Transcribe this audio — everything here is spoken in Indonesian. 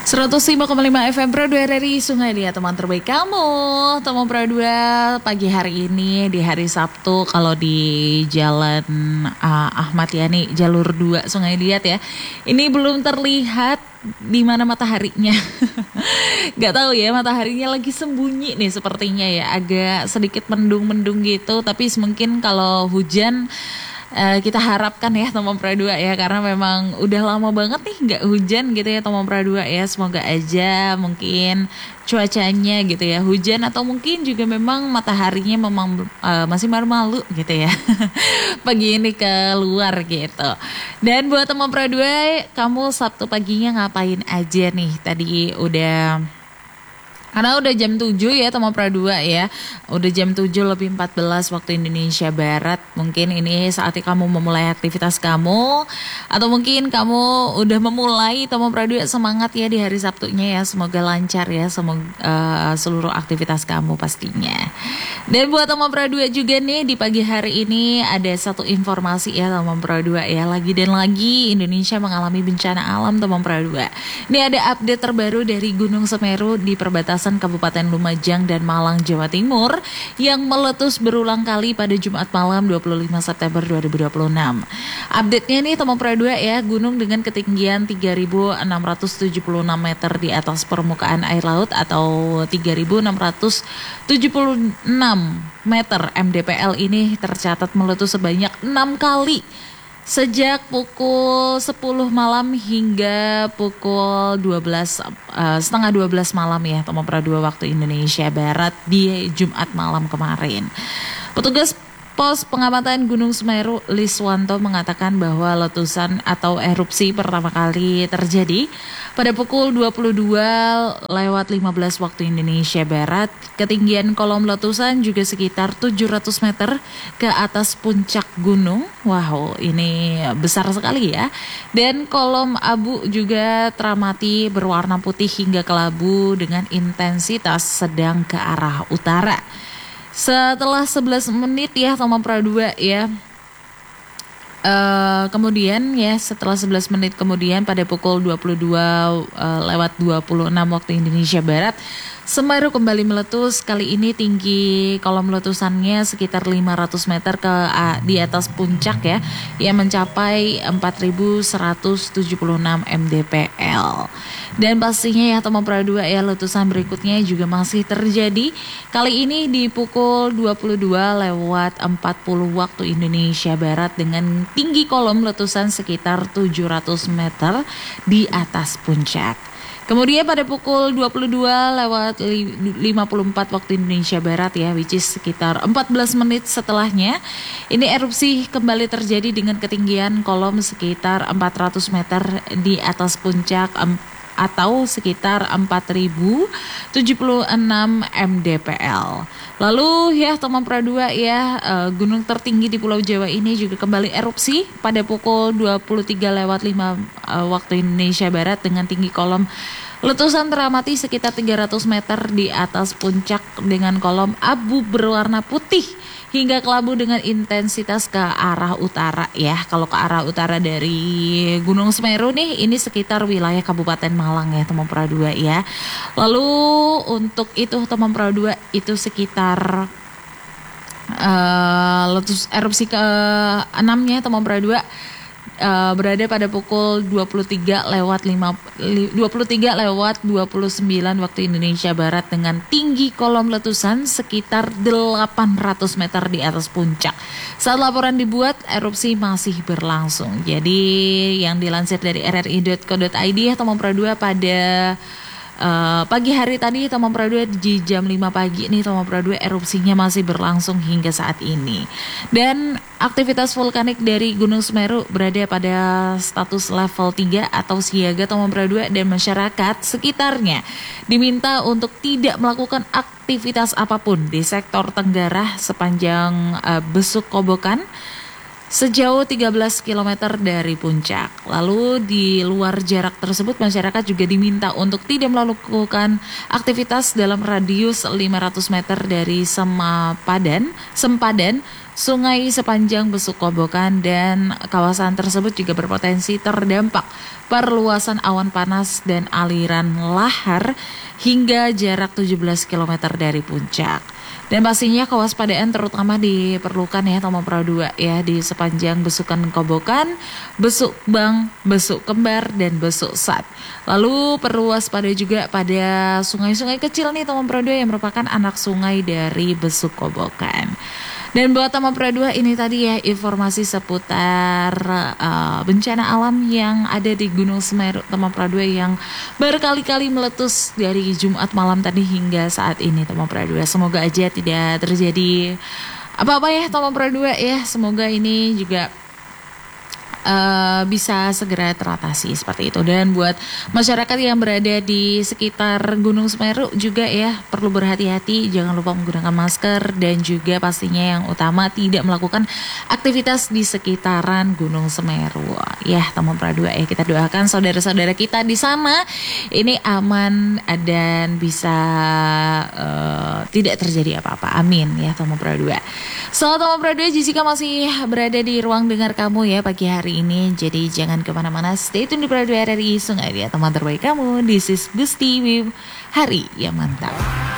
105,5 FM Pro 2 dari Sungai Liat, teman terbaik kamu. Teman Pro 2 pagi hari ini di hari Sabtu, kalau di Jalan Ahmad Yani jalur 2 Sungai Liat ya. Ini belum terlihat di mana mataharinya. Gak tahu ya, mataharinya lagi sembunyi nih sepertinya ya. Agak sedikit mendung-mendung gitu, tapi mungkin kalau hujan kita harapkan ya teman Pra2 ya, karena memang udah lama banget nih nggak hujan gitu ya teman Pra2 ya. Semoga aja mungkin cuacanya gitu ya hujan, atau mungkin juga memang mataharinya memang masih malu-malu gitu ya pagi ini keluar gitu. Dan buat teman Pra2, kamu Sabtu paginya ngapain aja nih? Tadi karena udah jam 7 ya teman Pra2 ya. Udah jam 7 lebih 14 waktu Indonesia Barat. Mungkin ini saatnya kamu memulai aktivitas kamu, atau mungkin kamu udah memulai teman Pra2. Semangat ya di hari Sabtunya ya. Semoga lancar ya seluruh aktivitas kamu pastinya. Dan buat teman Pra2 juga nih, di pagi hari ini ada satu informasi ya teman Pra2 ya. Lagi dan lagi Indonesia mengalami bencana alam teman Pra2. Ini ada update terbaru dari Gunung Semeru di perbatasan Kabupaten Lumajang dan Malang, Jawa Timur, yang meletus berulang kali pada Jumat malam 25 September 2026. Update-nya nih teman Pra2 ya, gunung dengan ketinggian 3.676 meter di atas permukaan air laut atau 3.676 meter mdpl ini tercatat meletus sebanyak 6 kali. Sejak pukul 10 malam hingga pukul setengah 12 malam ya teman Pra2 waktu Indonesia Barat di Jumat malam kemarin. Petugas Pos Pengamatan Gunung Semeru Liswanto mengatakan bahwa letusan atau erupsi pertama kali terjadi pada pukul 22:15 waktu Indonesia Barat. Ketinggian kolom letusan juga sekitar 700 meter ke atas puncak gunung. Wow, ini besar sekali ya. Dan kolom abu juga teramati berwarna putih hingga kelabu dengan intensitas sedang ke arah utara. Setelah 11 menit ya teman Pra2 ya, kemudian ya setelah 11 menit kemudian pada pukul 22:26 waktu Indonesia Barat, Semeru kembali meletus. Kali ini tinggi kolom letusannya sekitar 500 meter di atas puncak ya, yang mencapai 4.176 mdpl. Dan pastinya ya teman Pra2 ya, letusan berikutnya juga masih terjadi. Kali ini di pukul 22:40 waktu Indonesia Barat dengan tinggi kolom letusan sekitar 700 meter di atas puncak. Kemudian pada pukul 22:54 waktu Indonesia Barat ya, which is sekitar 14 menit setelahnya, ini erupsi kembali terjadi dengan ketinggian kolom sekitar 400 meter di atas puncak atau sekitar 4.076 mdpl. Lalu ya teman Pra2 ya, gunung tertinggi di Pulau Jawa ini juga kembali erupsi pada pukul 23:05 waktu Indonesia Barat dengan tinggi kolom letusan teramati sekitar 300 meter di atas puncak dengan kolom abu berwarna putih hingga kelabu dengan intensitas ke arah utara ya. Kalau ke arah utara dari Gunung Semeru nih, ini sekitar wilayah Kabupaten Malang ya teman Pra2 ya. Lalu untuk itu teman Pra2, itu sekitar letus erupsi ke-6-nya teman Pra2 berada pada pukul 23:29 waktu Indonesia Barat dengan tinggi kolom letusan sekitar 800 meter di atas puncak. Saat laporan dibuat, erupsi masih berlangsung. Jadi yang dilansir dari rri.co.id ya teman Pra2, pada pagi hari tadi teman Pra2 di jam 5 pagi nih teman Pra2, erupsinya masih berlangsung hingga saat ini. Dan aktivitas vulkanik dari Gunung Semeru berada pada status level 3 atau siaga teman Pra2, dan masyarakat sekitarnya diminta untuk tidak melakukan aktivitas apapun di sektor Tenggara sepanjang Besuk Kobokan sejauh 13 km dari puncak. Lalu di luar jarak tersebut, masyarakat juga diminta untuk tidak melakukan aktivitas dalam radius 500 meter dari Sempadan sungai sepanjang Besuk Kobokan dan kawasan tersebut juga berpotensi terdampak perluasan awan panas dan aliran lahar hingga jarak 17 km dari puncak. Dan pastinya kewaspadaan terutama diperlukan ya Tomo Pro 2 ya di sepanjang Besukan Kobokan, Besuk Bang, Besuk Kembar, dan Besuk Sat. Lalu perlu waspada juga pada sungai-sungai kecil nih Tomo Pro 2 yang merupakan anak sungai dari Besuk Kobokan. Dan buat Tomo Pro 2 ini tadi ya informasi seputar bencana alam yang ada di Gunung Semeru Tomo Pro 2 yang berkali-kali meletus dari Jumat malam tadi hingga saat ini Tomo Pro 2. Semoga aja tidak terjadi apa-apa ya Tomo Pro 2 ya. Semoga ini juga bisa segera teratasi seperti itu. Dan buat masyarakat yang berada di sekitar Gunung Semeru juga ya perlu berhati-hati, jangan lupa menggunakan masker dan juga pastinya yang utama tidak melakukan aktivitas di sekitaran Gunung Semeru. Ya, Tomo Pro 2 ya, kita doakan saudara-saudara kita di sana ini aman dan bisa tidak terjadi apa-apa. Amin ya Tomo Pro 2. So Tomo Pro 2, Jessica masih berada di ruang dengar kamu ya pagi hari ini, jadi jangan kemana-mana, stay tune di Pro 2 RRI Sungai Liat, teman terbaik kamu. This is Gusti Wib, hari yang mantap.